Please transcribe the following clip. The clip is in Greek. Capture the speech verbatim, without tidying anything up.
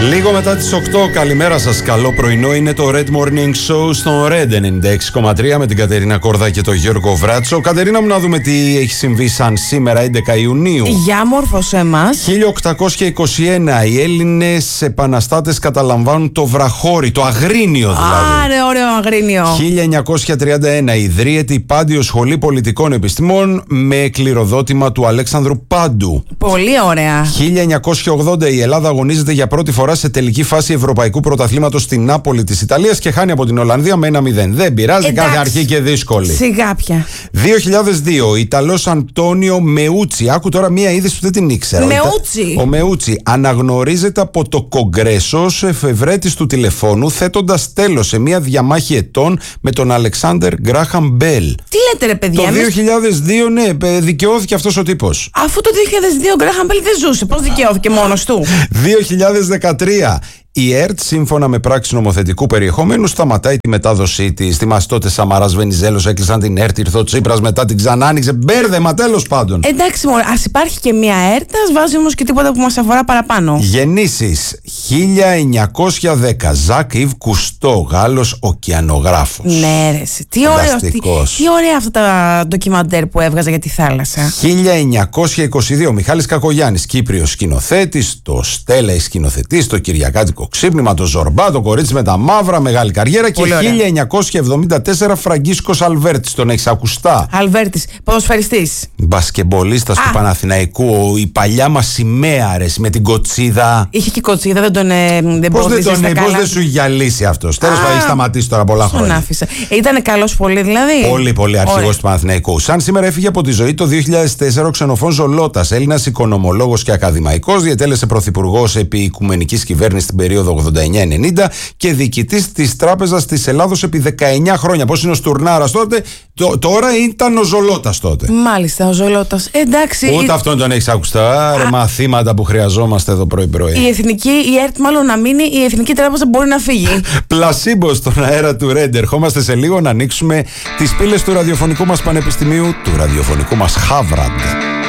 Λίγο μετά τις οκτώ, καλημέρα σας, καλό πρωινό. Είναι το Red Morning Show στον Red ενενήντα έξι κόμμα τρία με την Κατερίνα Κορδά και τον Γιώργο Βράτσο. Κατερίνα μου, να δούμε τι έχει συμβεί σαν σήμερα έντεκα Ιουνίου. Για μόρφωσέ εμάς. χίλια οκτακόσια είκοσι ένα, οι Έλληνες επαναστάτες καταλαμβάνουν το Βραχώρι, το Αγρίνιο δηλαδή. Άρε, ωραίο Αγρίνιο. χίλια εννιακόσια τριάντα ένα, ιδρύεται η Πάντιο Σχολή Πολιτικών Επιστημών με κληροδότημα του Αλέξανδρου Πάντου. Πολύ ωραία. χίλια εννιακόσια ογδόντα, η Ελλάδα αγωνίζεται για πρώτη φορά σε τελική φάση Ευρωπαϊκού Πρωταθλήματος στην Νάπολη της Ιταλίας και χάνει από την Ολλανδία με ένα μηδέν. Δεν πειράζει, Εντάξει. κάθε αρχή και δύσκολη. Σιγά πια. δύο χιλιάδες δύο, Ιταλός Αντώνιο Μεούτσι. Άκου τώρα μία είδηση που δεν την ήξερα. Μεούτσι. Ο Μεούτσι αναγνωρίζεται από το Κογκρέσο ως εφευρέτης του τηλεφώνου, θέτοντας τέλος σε μία διαμάχη ετών με τον Αλεξάντερ Γκράχαμ Μπέλ. Τι λέτε, ρε παιδιά. Το εμείς- δύο χιλιάδες δύο, ναι, δικαιώθηκε αυτός ο τύπος. Αφού το δύο χιλιάδες δύο ο Γκράχαμ Μπέλ δεν ζούσε, πώς δικαιώθηκε μόνος του. δύο χιλιάδες δεκατρία. Η ΕΡΤ, σύμφωνα με πράξη νομοθετικού περιεχομένου, σταματάει τη μετάδοσή τη. Θυμάστε τότε Σαμαράς Βενιζέλος έκλεισαν την ΕΡΤ, ήρθε ο Τσίπρας, μετά την ξανά άνοιξε. Μπέρδεμα, τέλος πάντων. Εντάξει, μωρέ, ας υπάρχει και μία ΕΡΤ, ας βάζει όμως και τίποτα που μας αφορά παραπάνω. Γεννήσεις χίλια εννιακόσια δέκα. Ζακ Ιβ Κουστό, Γάλλος ωκεανογράφος. Ναι, ρε, εσύ. τι ωραίο. Τι, Φανταστικός. τι ωραία αυτά τα ντοκιμαντέρ που έβγαζε για τη θάλασσα. χίλια εννιακόσια είκοσι δύο. Μιχάλης Κακογιάννης, Κύπριος σκηνοθέτης, το Στέλλα σκηνοθετής, το Κυριακάτικο Ξύπνημα, το Ζορμπά, το Κορίτσι με τα Μαύρα, μεγάλη καριέρα. Πολύ και ωραία. χίλια εννιακόσια εβδομήντα τέσσερα Φραγκίσκος Αλβέρτης, τον έχεις ακουστά. Αλβέρτης, ποδοσφαιριστής. Μπασκεμπολίστας του Α. Παναθηναϊκού, η παλιά μας σημαία, ρε, με την κοτσίδα. Είχε και κοτσίδα, δεν τον ε, δεν Πώς δεν πόδιζε τον στα πώς καλά. δεν σου γυαλίσει αυτός. Τέλος Α. πάντων, έχει σταματήσει τώρα πολλά Τον χρόνια. άφησα. Ήταν καλός πολύ δηλαδή. Πολύ, πολύ Ωραία. αρχηγός του Παναθηναϊκού. Σαν σήμερα έφυγε από τη ζωή το δύο χιλιάδες τέσσερα ο Ξενοφών Ζολώτας, Έλληνας οικονομολόγος και ακαδημαϊκός, διετέλεσε πρωθυπουργός επί οικουμενικής κυβέρνησης την περίοδο ογδόντα εννιά ενενήντα και διοικητής της Τράπεζας της Ελλάδος επί δεκαεννιά χρόνια. Πώς είναι ο Στουρνάρας τότε, το, τώρα ήταν ο Ζολώτας τότε. Μάλιστα, ο Ζολώτας. Εντάξει. Ούτε η, αυτόν τον έχεις ακουστά. Ρε, μαθήματα που χρειαζόμαστε εδώ πρωί-πρωί. η εθνική, η ΕΡΤ μάλλον να μείνει, η Εθνική Τράπεζα μπορεί να φύγει. Πλασίμπο στον αέρα του Ρέντερ. Ερχόμαστε σε λίγο να ανοίξουμε τις πύλες του ραδιοφωνικού μας πανεπιστημίου, του ραδιοφωνικού μας Χάβραντ.